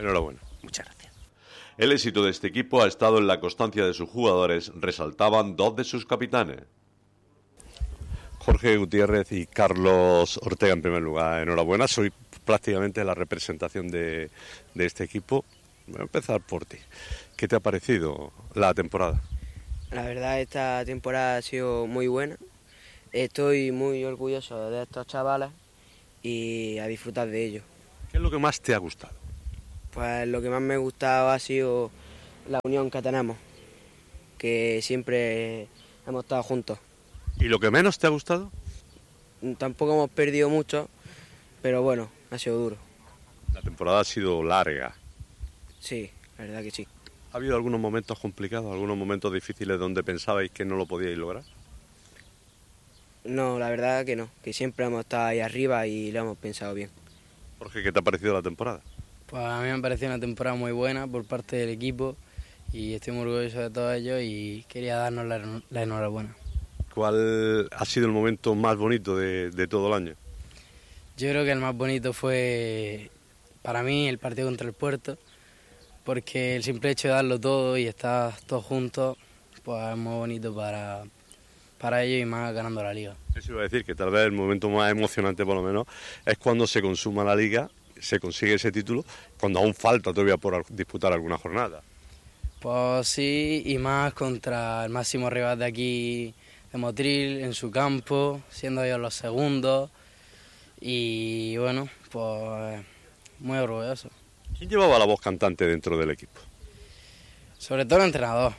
Enhorabuena. Muchas gracias. El éxito de este equipo ha estado en la constancia de sus jugadores, resaltaban dos de sus capitanes. Jorge Gutiérrez y Carlos Ortega, en primer lugar, enhorabuena. Soy prácticamente la representación de este equipo. Voy a empezar por ti. ¿Qué te ha parecido la temporada? La verdad, esta temporada ha sido muy buena. Estoy muy orgulloso de estos chavales y a disfrutar de ellos. ¿Qué es lo que más te ha gustado? Pues lo que más me ha gustado ha sido la unión que tenemos, que siempre hemos estado juntos. ¿Y lo que menos te ha gustado? Tampoco hemos perdido mucho, pero bueno, ha sido duro. La temporada ha sido larga. Sí, la verdad que sí. ¿Ha habido algunos momentos complicados, algunos momentos difíciles donde pensabais que no lo podíais lograr? No, la verdad que no, que siempre hemos estado ahí arriba y lo hemos pensado bien. Jorge, ¿qué te ha parecido la temporada? Pues a mí me ha parecido una temporada muy buena por parte del equipo y estoy muy orgulloso de todos ellos y quería darnos la enhorabuena. ¿Cuál ha sido el momento más bonito de todo el año? Yo creo que el más bonito fue para mí el partido contra el Puerto, porque el simple hecho de darlo todo y estar todos juntos pues es muy bonito para ellos y más ganando la liga. Eso iba a decir, que tal vez el momento más emocionante por lo menos es cuando se consuma la liga, se consigue ese título, cuando aún falta todavía por disputar alguna jornada. Pues sí, y más contra el máximo rival de aquí de Motril, en su campo, siendo ellos los segundos, y bueno, pues muy orgulloso. ¿Quién llevaba la voz cantante dentro del equipo? Sobre todo el entrenador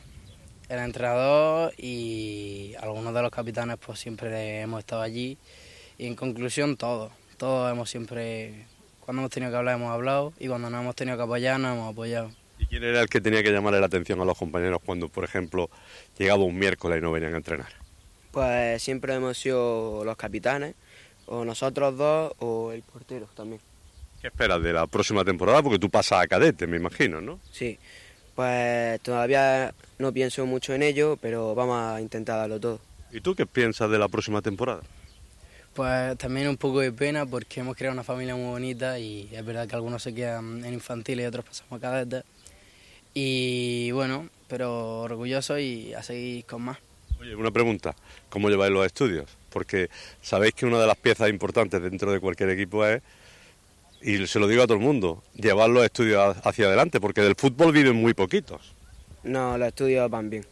y algunos de los capitanes pues siempre hemos estado allí, y en conclusión todos hemos siempre, cuando hemos tenido que hablar hemos hablado, y cuando nos hemos tenido que apoyar nos hemos apoyado. ¿Y quién era el que tenía que llamarle la atención a los compañeros cuando, por ejemplo, llegaba un miércoles y no venían a entrenar? Pues siempre hemos sido los capitanes, o nosotros dos, o el portero también. ¿Qué esperas de la próxima temporada? Porque tú pasas a cadete, me imagino, ¿no? Sí, pues todavía no pienso mucho en ello, pero vamos a intentar darlo todo. ¿Y tú qué piensas de la próxima temporada? Pues también un poco de pena porque hemos creado una familia muy bonita y es verdad que algunos se quedan en infantiles y otros pasamos a cadetes. Y bueno, pero orgulloso y a seguir con más. Oye, una pregunta, ¿cómo lleváis los estudios? Porque sabéis que una de las piezas importantes dentro de cualquier equipo es, y se lo digo a todo el mundo, llevar los estudios hacia adelante, porque del fútbol viven muy poquitos. No, los estudios van bien,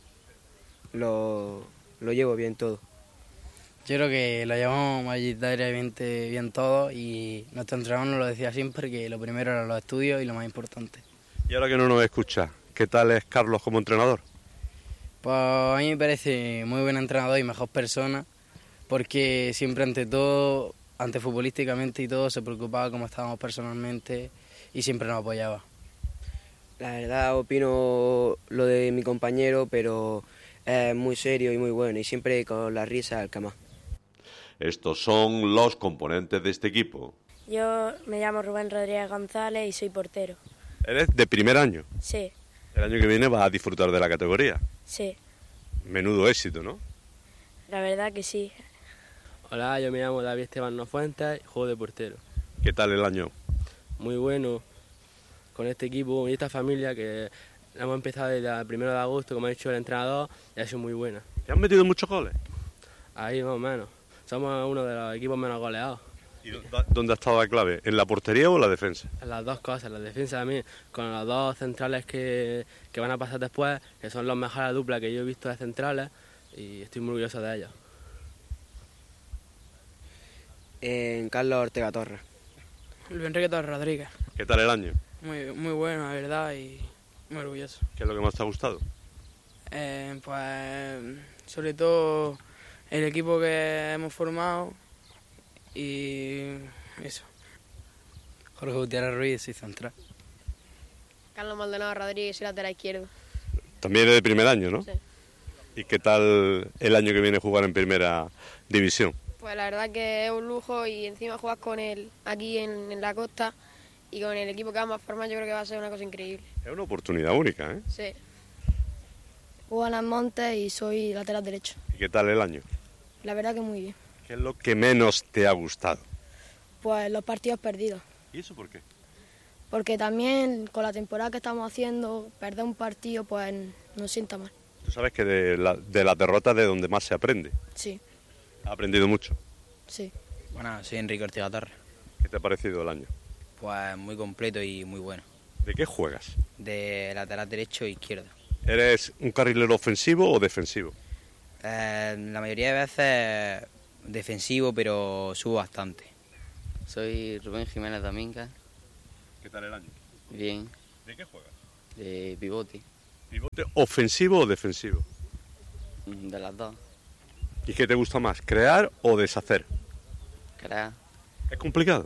lo llevo bien todo. Yo creo que lo llevamos mayoritariamente bien todo y nuestro entrenador nos lo decía siempre, que lo primero eran los estudios y lo más importante. Y ahora que no nos escucha, ¿qué tal es Carlos como entrenador? Pues a mí me parece muy buen entrenador y mejor persona, porque siempre ante todo, ante futbolísticamente y todo, se preocupaba cómo estábamos personalmente y siempre nos apoyaba. La verdad opino lo de mi compañero, pero es muy serio y muy bueno y siempre con la risa al cama. Estos son los componentes de este equipo. Yo me llamo Rubén Rodríguez González y soy portero. ¿Eres de primer año? Sí. El año que viene vas a disfrutar de la categoría. Sí. Menudo éxito, ¿no? La verdad que sí. Hola, yo me llamo David Esteban Nofuentes y juego de portero. ¿Qué tal el año? Muy bueno, con este equipo y esta familia que hemos empezado desde el 1 de agosto, como ha dicho el entrenador, y ha sido muy buena. ¿Te han metido muchos goles? Ahí más o menos. Somos uno de los equipos menos goleados. ¿Y dónde ha estado la clave? ¿En la portería o en la defensa? En las dos cosas, la defensa también, con los dos centrales que van a pasar después, que son los mejores duplas que yo he visto de centrales, y estoy muy orgulloso de ellos. En Carlos Ortega Torres. Luis Enrique Torres Rodríguez. ¿Qué tal el año? Muy bueno, la verdad, y muy orgulloso. ¿Qué es lo que más te ha gustado? Pues sobre todo el equipo que hemos formado y eso. Jorge Gutiérrez Ruiz, soy central. Carlos Maldonado Rodríguez, soy lateral izquierdo. También eres de primer año, ¿no? Sí. ¿Y qué tal el año que viene jugar en primera división? Pues la verdad que es un lujo y encima jugar con él aquí en la costa y con el equipo que vamos a formar, yo creo que va a ser una cosa increíble. Es una oportunidad única, ¿eh? Sí. Juan Montes y soy lateral derecho. ¿Y qué tal el año? La verdad que muy bien. ¿Qué es lo que menos te ha gustado? Pues los partidos perdidos. ¿Y eso por qué? porque también con la temporada que estamos haciendo, perder un partido pues nos sienta mal. Tú sabes que de la derrota es de donde más se aprende. Sí, ¿Has aprendido mucho? sí. Bueno, soy Enrique Ortega Torres. ¿Qué te ha parecido el año? Pues muy completo y muy bueno. ¿De qué juegas? De lateral derecho e izquierdo. ¿Eres un carrilero ofensivo o defensivo? La mayoría de veces defensivo, pero subo bastante. Soy Rubén Jiménez Domínguez. ¿Qué tal el año? Bien. ¿De qué juegas? De pivote. ¿Pivote ofensivo o defensivo? De las dos. ¿Y qué te gusta más, crear o deshacer? Crear. ¿Es complicado?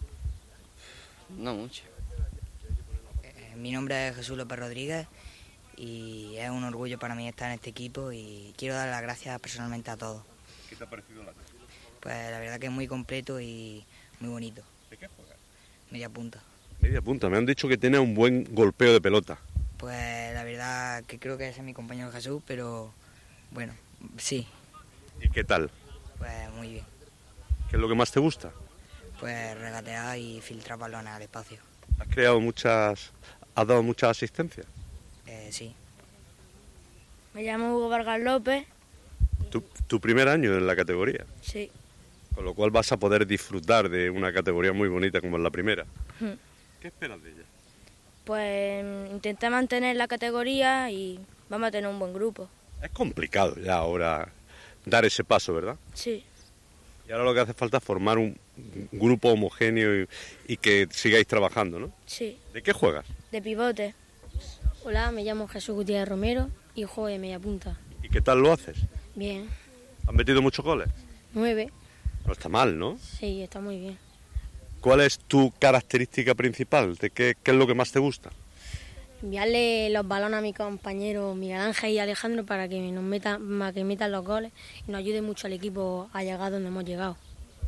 No mucho. Mi nombre es Jesús López Rodríguez y es un orgullo para mí estar en este equipo y quiero dar las gracias personalmente a todos. ¿Qué te ha parecido el año? Pues la verdad que es muy completo y muy bonito. ¿De qué juegas? Media punta. Media punta, me han dicho que tiene un buen golpeo de pelota. Pues la verdad que creo que ese es mi compañero Jesús, pero bueno, sí. ¿Y qué tal? Pues muy bien. ¿Qué es lo que más te gusta? Pues regatear y filtrar balones al espacio. ¿Has dado muchas asistencias? Sí. Me llamo Hugo Vargas López. Tu primer año en la categoría, Sí. con lo cual vas a poder disfrutar de una categoría muy bonita como es la primera. ¿Qué esperas de ella? Pues intenté mantener la categoría y vamos a tener un buen grupo. Es complicado ya ahora dar ese paso, ¿verdad? Sí. Y ahora lo que hace falta es formar un grupo homogéneo y que sigáis trabajando, ¿no? Sí. ¿De qué juegas? De pivote. Hola, me llamo Jesús Gutiérrez Romero y juego de media punta. ¿Y qué tal lo haces? Bien. ¿Han metido muchos goles? 9. No está mal, ¿no? Sí, está muy bien. ¿Cuál es tu característica principal? ¿De qué es lo que más te gusta? Enviarle los balones a mis compañeros Miguel Ángel y Alejandro para que metan los goles y nos ayude mucho al equipo a llegar donde hemos llegado.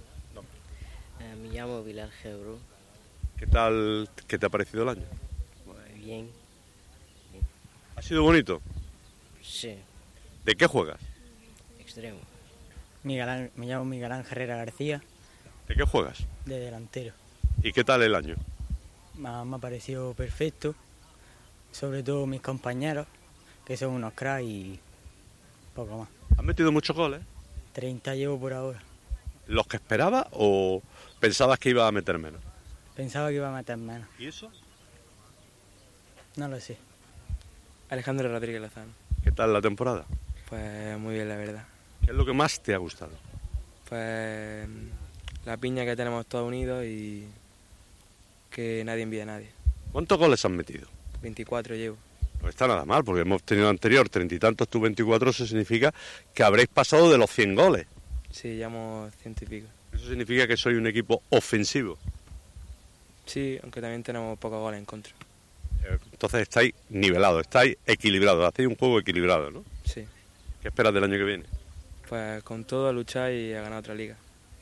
Me llamo Pilar Gebru. ¿Qué tal? ¿Qué te ha parecido el año? Pues bien. ¿Ha sido bonito? Sí. ¿De qué juegas? Extremo. Me llamo Miguel Ángel Herrera García. ¿De qué juegas? De delantero. ¿Y qué tal el año? Me ha parecido perfecto, sobre todo mis compañeros, que son unos cracks y poco más. ¿Han metido muchos goles? 30 llevo por ahora. ¿Los que esperabas o pensabas que iba a meter menos? Pensaba que iba a meter menos. ¿Y eso? No lo sé. Alejandro Rodríguez Lozano. ¿Qué tal la temporada? Pues muy bien, la verdad. ¿Qué es lo que más te ha gustado? Pues la piña que tenemos todos unidos y que nadie envía a nadie. ¿Cuántos goles han metido? 24 llevo. No está nada mal, porque hemos tenido anterior 30 y tantos, tú 24, eso significa que habréis pasado de los 100 goles. Sí, llevamos 100 y pico. Eso significa que soy un equipo ofensivo. Sí, aunque también tenemos pocos goles en contra. Entonces estáis nivelados, estáis equilibrados, hacéis un juego equilibrado, ¿no? Sí. ¿Qué esperas del año que viene? Pues con todo a luchar y a ganar otra liga.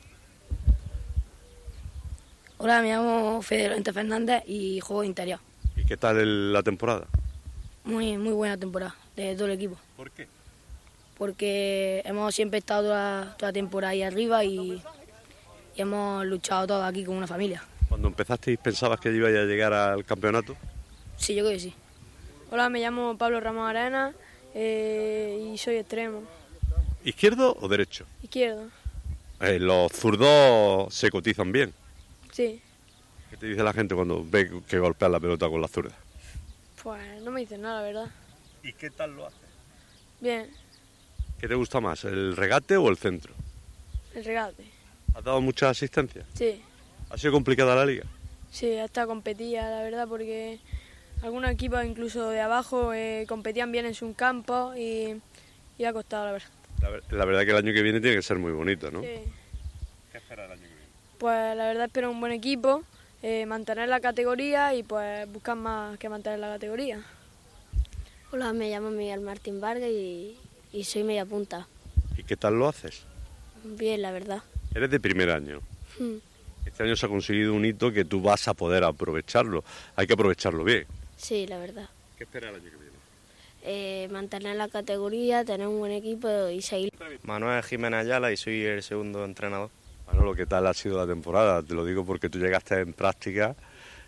Hola, me llamo Fede Lorente Fernández y juego de interior. ¿Y qué tal la temporada? Muy buena temporada de todo el equipo. ¿Por qué? Porque hemos siempre estado toda la temporada ahí arriba y hemos luchado todos aquí como una familia. Cuando empezasteis, ¿pensabas que ibais a llegar al campeonato? Sí, yo creo que sí. Hola, me llamo Pablo Ramos Arena y soy extremo. ¿Izquierdo o derecho? Izquierdo. Los zurdos se cotizan bien. Sí. ¿Qué te dice la gente cuando ve que golpeas la pelota con la zurda? Pues no me dicen nada, la verdad. ¿Y qué tal lo haces? Bien, ¿Qué te gusta más, el regate o el centro? el regate. ¿Has dado muchas asistencias? Sí, ¿Ha sido complicada la liga? sí, hasta competía, la verdad, porque algunos equipos incluso de abajo competían bien en su campo y ha costado, la verdad. La verdad que el año que viene tiene que ser muy bonito, ¿no? Sí. ¿Qué esperas el año que viene? Pues la verdad espero un buen equipo, mantener la categoría y pues buscar más que mantener la categoría. Hola, me llamo Miguel Martín Vargas y soy media punta. ¿Y qué tal lo haces? Bien, la verdad. Eres de primer año. Este año se ha conseguido un hito que tú vas a poder aprovecharlo. Hay que aprovecharlo bien. Sí, la verdad. ¿Qué esperas el año que viene? Mantener la categoría, tener un buen equipo y seguir. Manuel Jiménez Ayala y soy el segundo entrenador. Manolo, ¿qué tal ha sido la temporada? Te lo digo porque tú llegaste en práctica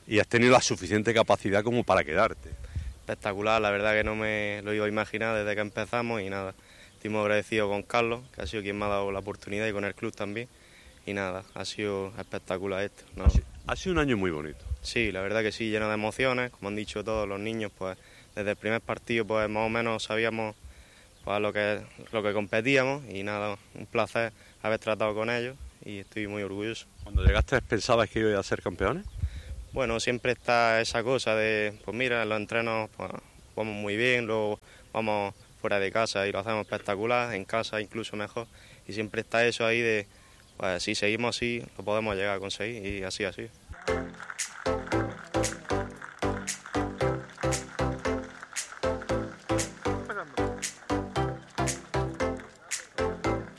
y has tenido la suficiente capacidad como para quedarte. Espectacular, la verdad que no me lo iba a imaginar desde que empezamos y nada. Estoy muy agradecido con Carlos, que ha sido quien me ha dado la oportunidad, y con el club también. Y nada, ha sido espectacular esto, ¿no? Ha sido un año muy bonito. Sí, la verdad que sí, lleno de emociones, como han dicho todos los niños, pues desde el primer partido pues más o menos sabíamos pues, lo que competíamos y nada, un placer haber tratado con ellos y estoy muy orgulloso. Cuando llegaste, ¿pensabas que ibas a ser campeones? Bueno, siempre está esa cosa de, pues mira, en los entrenos pues, vamos muy bien, luego vamos fuera de casa y lo hacemos espectacular, en casa incluso mejor, y siempre está eso ahí de, pues si seguimos así, lo podemos llegar a conseguir, y así ha sido.